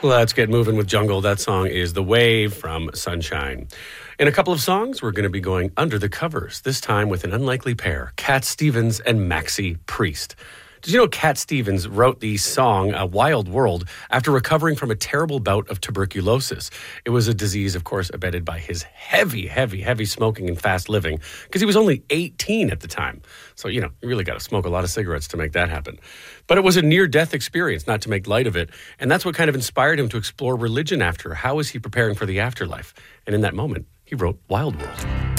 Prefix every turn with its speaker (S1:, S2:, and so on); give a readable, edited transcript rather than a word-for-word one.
S1: Let's get moving with Jungle. That song is The Wave from Sunshine. In a couple of songs, we're going to be going under the covers, this time with an unlikely pair, Cat Stevens and Maxi Priest. Did you know Cat Stevens wrote the song A Wild World after recovering from a terrible bout of tuberculosis? It was a disease, of course, abetted by his heavy smoking and fast living, because he was only 18 at the time. So, you really got to smoke a lot of cigarettes to make that happen. But it was a near-death experience, not to make light of it, and that's what kind of inspired him to explore religion after. How was he preparing for the afterlife? And in that moment, he wrote Wild World.